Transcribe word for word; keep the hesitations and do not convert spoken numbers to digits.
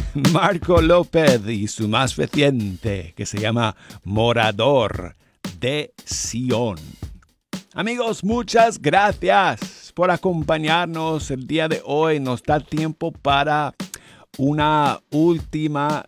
Marco López y su más reciente, que se llama Morador de Sion. Amigos, muchas gracias por acompañarnos el día de hoy. Nos da tiempo para una última